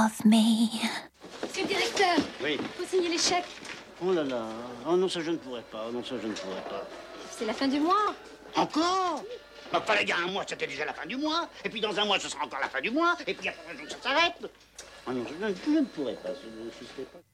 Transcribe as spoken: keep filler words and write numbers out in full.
Of me. Monsieur le directeur, Oui. faut signer les chèques. Oh là là. Oh non, ça je ne pourrais pas. Oh non, ça je ne pourrais pas. C'est la fin du mois. Encore? Bah, fallait bien un mois, c'était déjà la fin du mois. Et puis dans un mois, ce sera encore la fin du mois. Et puis après un jour, ça s'arrête. Oh non, je, je, je ne pourrais pas. Je, je, je, je, je,